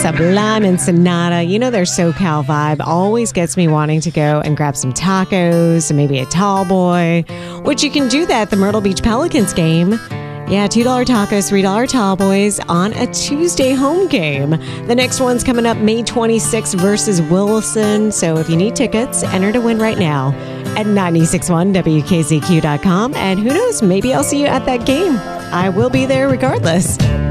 Sublime and Sonata, you know, their SoCal vibe always gets me wanting to go and grab some tacos and maybe a tall boy, which you can do that at the Myrtle Beach Pelicans game. Yeah, $2 tacos, $3 tall boys on a Tuesday home game. The next one's coming up May 26th versus Wilson. So if you need tickets, enter to win right now at 961WKZQ.com. And who knows, maybe I'll see you at that game. I will be there regardless.